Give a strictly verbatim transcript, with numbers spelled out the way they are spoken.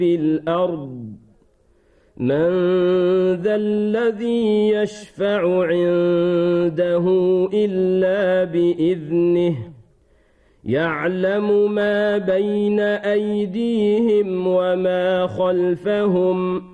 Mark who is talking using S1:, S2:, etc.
S1: في الأرض من ذا الذي يشفع عنده إلا بإذنه يعلم ما بين أيديهم وما خلفهم